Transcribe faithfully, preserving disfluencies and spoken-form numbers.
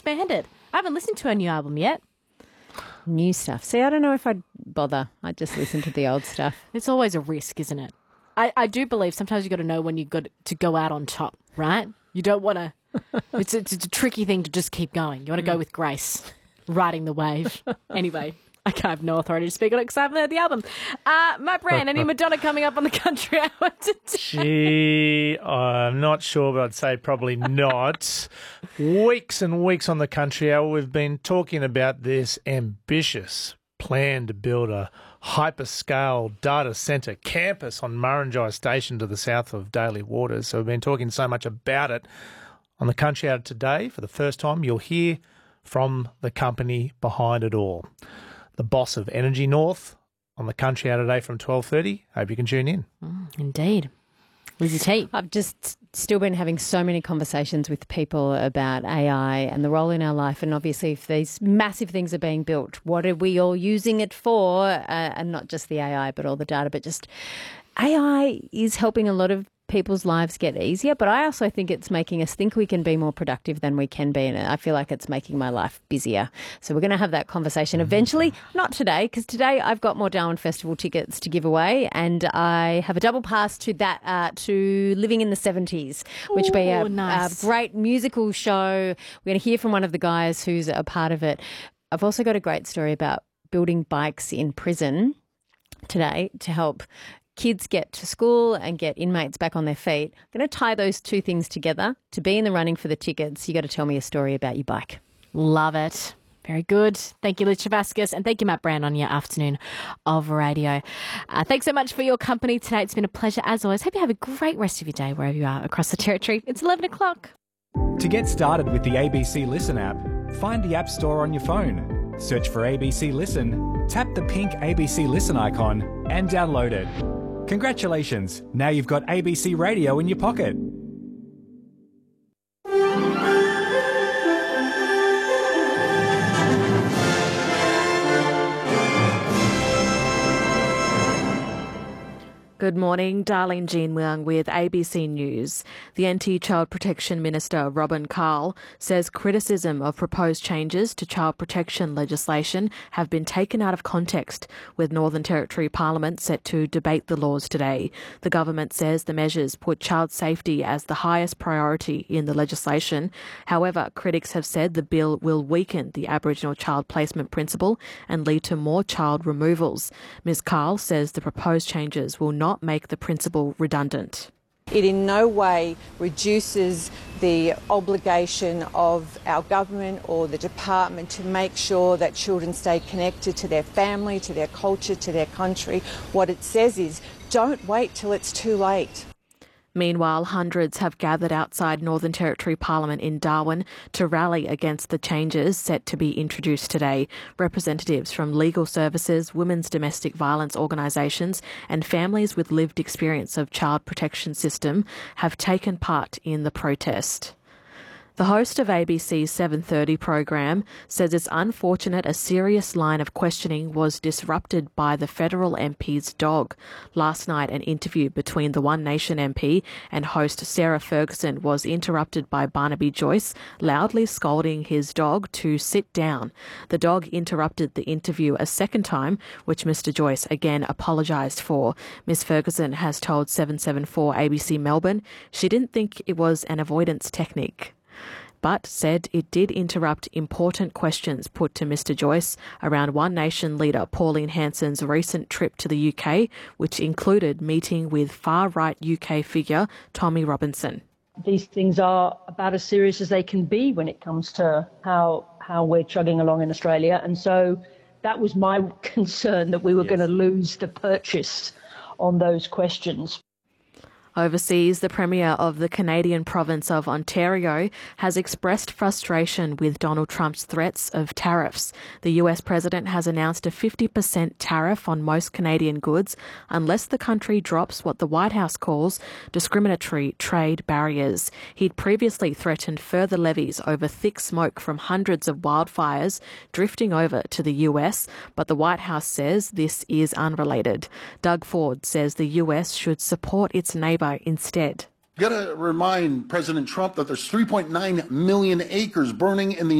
expanded. I haven't listened to her new album yet. New stuff. See, I don't know if I'd bother. I'd just listen to the old stuff. It's always a risk, isn't it? I, I do believe sometimes you got to know when you've got to go out on top, right? You don't want to... It's, it's, it's a tricky thing to just keep going. You want to go with grace, riding the wave. Anyway, I have no authority to speak on it because I haven't heard the album. Uh, Matt Brand, any Madonna coming up on the Country Hour today? Gee, I'm not sure, but I'd say probably not. Weeks and weeks on the Country Hour, we've been talking about this ambitious plan to build a hyperscale data centre campus on Murrinjai Station to the south of Daly Waters. So we've been talking so much about it. On the Country Hour today, for the first time, you'll hear from the company behind it all. The boss of Energy North on the Country Hour today from twelve thirty. Hope you can tune in. Mm, indeed. Lizzie T. I've just still been having so many conversations with people about A I and the role in our life. And obviously, if these massive things are being built, what are we all using it for? Uh, and not just the A I, but all the data, but just A I is helping a lot of people's lives get easier, but I also think it's making us think we can be more productive than we can be, and I feel like it's making my life busier. So we're going to have that conversation eventually, not today, because today I've got more Darwin Festival tickets to give away, and I have a double pass to that uh, to Living in the seventies, which will be a, nice. a great musical show. We're going to hear from one of the guys who's a part of it. I've also got a great story about building bikes in prison today to help kids get to school and get inmates back on their feet. I'm going to tie those two things together. To be in the running for the tickets, you got to tell me a story about your bike. Love it. Very good. Thank you, Liz Chavaskas, and thank you, Matt Brand, on your afternoon of radio. Uh, thanks so much for your company today. It's been a pleasure, as always. Hope you have a great rest of your day wherever you are across the territory. It's eleven o'clock. To get started with the A B C Listen app, find the App Store on your phone. Search for A B C Listen, tap the pink A B C Listen icon, and download it. Congratulations, now you've got A B C Radio in your pocket. Good morning, Darlene Jean Leung with A B C News. The Anti-Child Protection Minister, Robin Carl, says criticism of proposed changes to child protection legislation have been taken out of context, with Northern Territory Parliament set to debate the laws today. The government says the measures put child safety as the highest priority in the legislation. However, critics have said the bill will weaken the Aboriginal child placement principle and lead to more child removals. Ms Carl says the proposed changes will not make the principle redundant. It in no way reduces the obligation of our government or the department to make sure that children stay connected to their family, to their culture, to their country. What it says is, don't wait till it's too late. Meanwhile, hundreds have gathered outside Northern Territory Parliament in Darwin to rally against the changes set to be introduced today. Representatives from legal services, women's domestic violence organisations and families with lived experience of child protection system have taken part in the protest. The host of A B C's seven thirty program says it's unfortunate a serious line of questioning was disrupted by the federal M P's dog. Last night, an interview between the One Nation M P and host Sarah Ferguson was interrupted by Barnaby Joyce, loudly scolding his dog to sit down. The dog interrupted the interview a second time, which Mr Joyce again apologised for. Miss Ferguson has told seven seventy-four A B C Melbourne she didn't think it was an avoidance technique, but said it did interrupt important questions put to Mr Joyce around One Nation leader Pauline Hanson's recent trip to the U K, which included meeting with far-right U K figure Tommy Robinson. These things are about as serious as they can be when it comes to how how we're chugging along in Australia. And so that was my concern, that we were yes. going to lose the purchase on those questions. Overseas, the Premier of the Canadian province of Ontario has expressed frustration with Donald Trump's threats of tariffs. The U S President has announced a fifty percent tariff on most Canadian goods unless the country drops what the White House calls discriminatory trade barriers. He'd previously threatened further levies over thick smoke from hundreds of wildfires drifting over to the U S, but the White House says this is unrelated. Doug Ford says the U S should support its neighbour instead. Got to remind President Trump that there's three point nine million acres burning in the